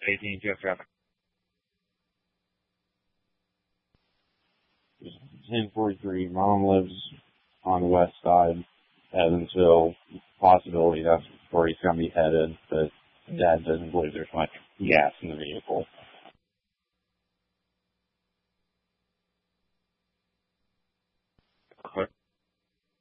18 Jeff traffic. 1043. Mom lives on the west side, Evansville. Possibility that's where he's going to be headed, but Dad doesn't believe there's much gas in the vehicle.